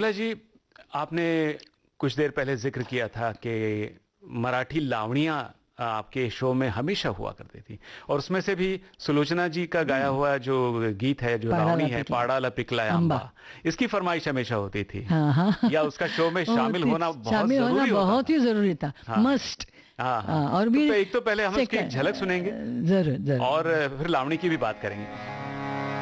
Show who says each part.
Speaker 1: निर्मला जी, आपने कुछ देर पहले जिक्र किया था कि मराठी लावणियाँ आपके शो में हमेशा हुआ करती थी, और उसमें से भी सुलोचना जी का गाया हुआ जो गीत है, जो लावणी है, पाड़ाला पिकला आंबा, इसकी फरमाइश हमेशा होती थी।
Speaker 2: हाँ।
Speaker 1: या उसका शो में शामिल होना बहुत जरूरी होता
Speaker 2: बहुत ही जरूरी था। मस्ट।
Speaker 1: हाँ हाँ।
Speaker 2: और भी
Speaker 1: तो एक तो पहले हम उसकी झलक सुनेंगे,
Speaker 2: जरूर,
Speaker 1: और फिर लावणी की भी बात करेंगे।